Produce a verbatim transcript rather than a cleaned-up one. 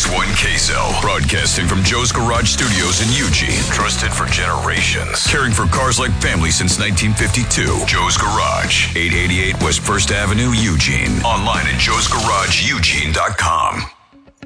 one Queso. Broadcasting from Joe's Garage Studios in Eugene. Trusted for generations. Caring for cars like family since nineteen fifty-two. Joe's Garage. eight eighty-eight West First Avenue, Eugene. Online at joes garage eugene dot com.